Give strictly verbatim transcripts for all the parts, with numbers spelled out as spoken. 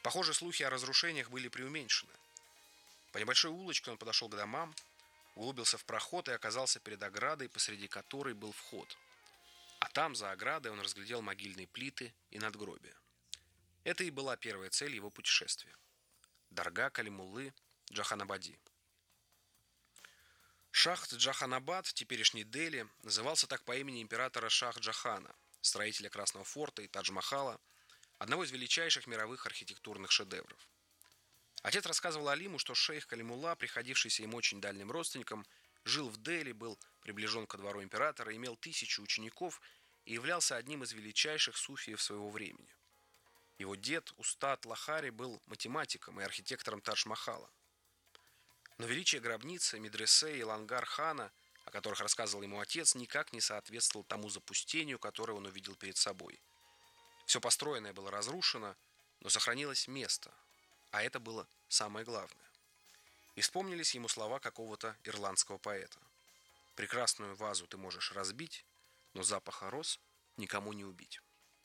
Похоже, слухи о разрушениях были преуменьшены. По небольшой улочке он подошел к домам, углубился в проход и оказался перед оградой, посреди которой был вход. А там, за оградой, он разглядел могильные плиты и надгробия. Это и была первая цель его путешествия. Дарга Калимуллы Джаханабади. Шахт-Джаханабад, теперешний Дели, назывался так по имени императора Шах-Джахана, строителя Красного форта и Тадж-Махала, одного из величайших мировых архитектурных шедевров. Отец рассказывал Алиму, что шейх Калимулла, приходившийся ему очень дальним родственником, жил в Дели, был приближен ко двору императора, имел тысячу учеников и являлся одним из величайших суфиев своего времени. Его дед, Устад Лахари, был математиком и архитектором Тадж-Махала. Но величие гробницы, медресе и лангар-хана, о которых рассказывал ему отец, никак не соответствовало тому запустению, которое он увидел перед собой. Все построенное было разрушено, но сохранилось место, а это было самое главное. И вспомнились ему слова какого-то ирландского поэта. «Прекрасную вазу ты можешь разбить, но запаха роз никому не убить».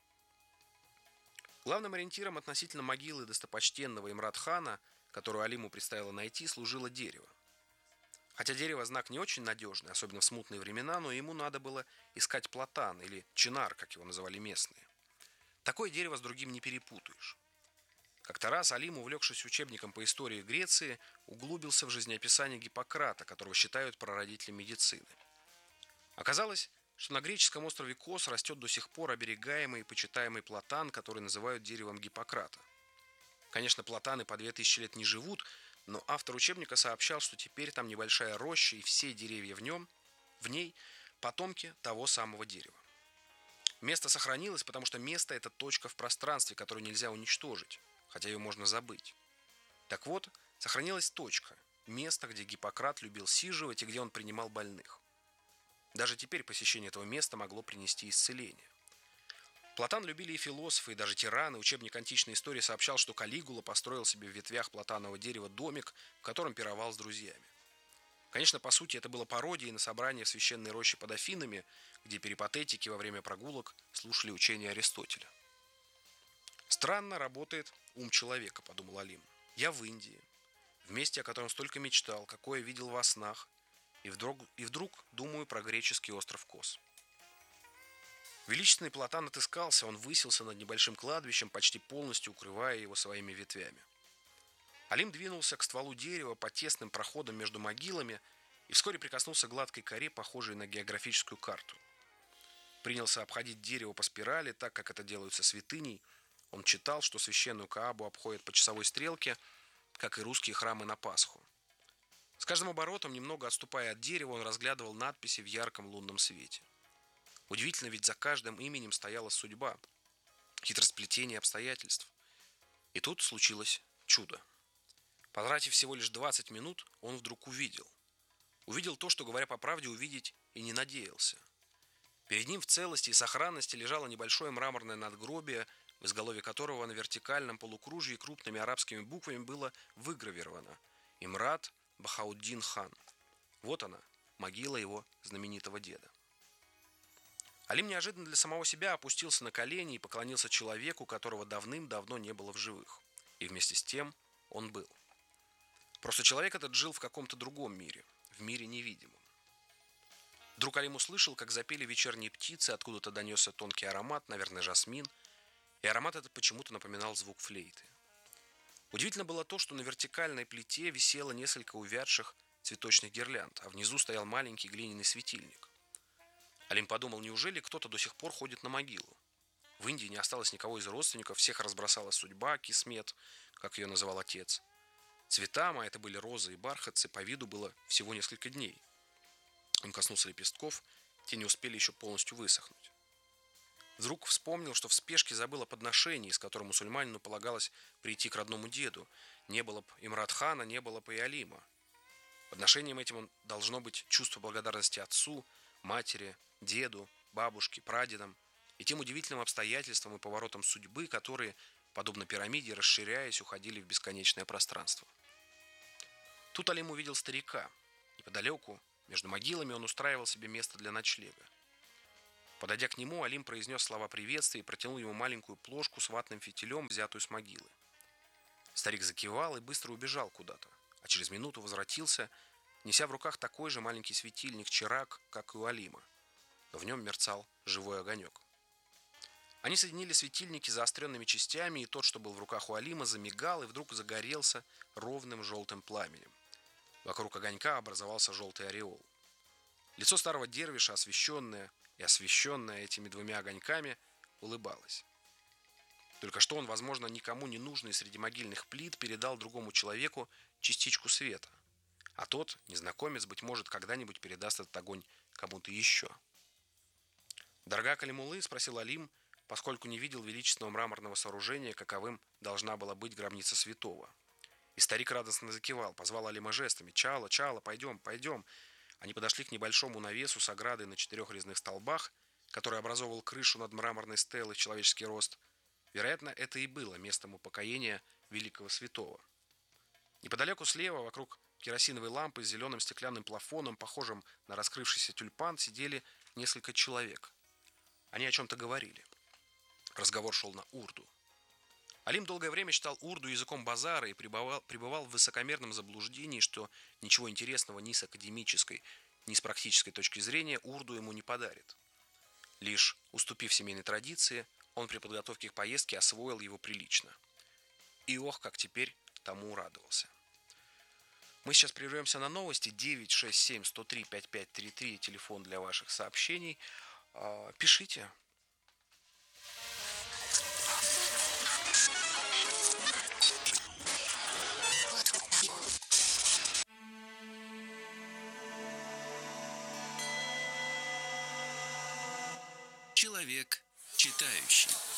Главным ориентиром относительно могилы достопочтенного Имрат-хана, которую Алиму предстояло найти, служило дерево. Хотя дерево знак не очень надежный, особенно в смутные времена, но ему надо было искать платан или чинар, как его называли местные. Такое дерево с другим не перепутаешь. Как-то раз Алим, увлекшись учебником по истории Греции, углубился в жизнеописание Гиппократа, которого считают прародителем медицины. Оказалось, что на греческом острове Кос растет до сих пор оберегаемый и почитаемый платан, который называют деревом Гиппократа. Конечно, платаны по две тысячи лет не живут, но автор учебника сообщал, что теперь там небольшая роща, и все деревья в нем, в ней потомки того самого дерева. Место сохранилось, потому что место – это точка в пространстве, которую нельзя уничтожить, хотя ее можно забыть. Так вот, сохранилась точка, место, где Гиппократ любил сиживать и где он принимал больных. Даже теперь посещение этого места могло принести исцеление. Платан любили и философы, и даже тираны. Учебник античной истории сообщал, что Калигула построил себе в ветвях платанового дерева домик, в котором пировал с друзьями. Конечно, по сути, это было пародией на собрание в священной роще под Афинами, где перипатетики во время прогулок слушали учения Аристотеля. «Странно работает ум человека», — подумал Алим. «Я в Индии, в месте, о котором столько мечтал, какое видел во снах, и вдруг, и вдруг думаю про греческий остров Кос». Величественный платан отыскался, он высился над небольшим кладбищем, почти полностью укрывая его своими ветвями. Алим двинулся к стволу дерева по тесным проходам между могилами и вскоре прикоснулся к гладкой коре, похожей на географическую карту. Принялся обходить дерево по спирали, так как это делают со святыней. Он читал, что священную Каабу обходят по часовой стрелке, как и русские храмы на Пасху. С каждым оборотом, немного отступая от дерева, он разглядывал надписи в ярком лунном свете. Удивительно, ведь за каждым именем стояла судьба, хитросплетение обстоятельств. И тут случилось чудо. Потратив всего лишь двадцать минут, он вдруг увидел. Увидел то, что, говоря по правде, увидеть и не надеялся. Перед ним в целости и сохранности лежало небольшое мраморное надгробие, в изголовье которого на вертикальном полукружии крупными арабскими буквами было выгравировано «Имрат Бахауддин хан». Вот она, могила его знаменитого деда. Алим неожиданно для самого себя опустился на колени и поклонился человеку, которого давным-давно не было в живых. И вместе с тем он был. Просто человек этот жил в каком-то другом мире, в мире невидимом. Вдруг Алим услышал, как запели вечерние птицы, откуда-то донесся тонкий аромат, наверное, жасмин, и аромат этот почему-то напоминал звук флейты. Удивительно было то, что на вертикальной плите висело несколько увядших цветочных гирлянд, а внизу стоял маленький глиняный светильник. Алим подумал, неужели кто-то до сих пор ходит на могилу? В Индии не осталось никого из родственников, всех разбросала судьба, кисмет, как ее называл отец. Цветам, а это были розы и бархатцы, по виду было всего несколько дней. Он коснулся лепестков, те не успели еще полностью высохнуть. Вдруг вспомнил, что в спешке забыл о подношении, с которым мусульманину полагалось прийти к родному деду. Не было бы Имрат-хана, не было бы и Алима. Подношением этим он должно быть чувство благодарности отцу, матери, деду, бабушке, прадедам и тем удивительным обстоятельствам и поворотам судьбы, которые, подобно пирамиде, расширяясь, уходили в бесконечное пространство. Тут Алим увидел старика. Неподалеку, между могилами, он устраивал себе место для ночлега. Подойдя к нему, Алим произнес слова приветствия и протянул ему маленькую плошку с ватным фитилем, взятую с могилы. Старик закивал и быстро убежал куда-то, а через минуту возвратился, неся в руках такой же маленький светильник-чирак, как и у Алима, но в нем мерцал живой огонек. Они соединили светильники заостренными частями, и тот, что был в руках у Алима, замигал и вдруг загорелся ровным желтым пламенем. Вокруг огонька образовался желтый ореол. Лицо старого дервиша, освещенное и освещенное этими двумя огоньками, улыбалось. Только что он, возможно, никому не нужный среди могильных плит, передал другому человеку частичку света, а тот, незнакомец, быть может, когда-нибудь передаст этот огонь кому-то еще. «Дорога Калимулы?» – спросил Алим, поскольку не видел величественного мраморного сооружения, каковым должна была быть гробница святого. И старик радостно закивал, позвал Алима жестами: «Чало, Чало, пойдем, пойдем». Они подошли к небольшому навесу с оградой на четырех резных столбах, который образовывал крышу над мраморной стелой в человеческий рост. Вероятно, это и было местом упокоения великого святого. Неподалеку слева, вокруг керосиновой лампы с зеленым стеклянным плафоном, похожим на раскрывшийся тюльпан, сидели несколько человек. Они о чем-то говорили. Разговор шел на урду. Алим долгое время считал урду языком базара и пребывал, пребывал в высокомерном заблуждении, что ничего интересного ни с академической, ни с практической точки зрения урду ему не подарит. Лишь уступив семейной традиции, он при подготовке к поездке освоил его прилично. И ох, как теперь тому радовался. Мы сейчас прервемся на новости. девять шесть семь сто три пять пять три три, телефон для ваших сообщений. Пишите. Человек читающий.